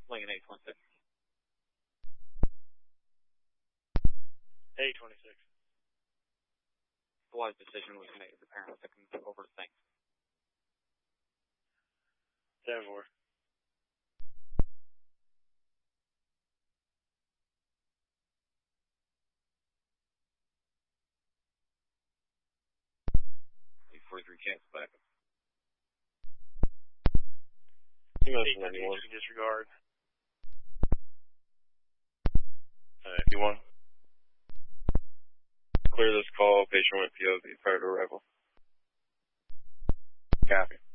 Lincoln 826. 826. The wise decision was made. The parents took him over to things. 7-4. The 43 chance back. You mentioned 91. Disregard. If you want. Clear this call. Patient went POV prior to arrival. Copy.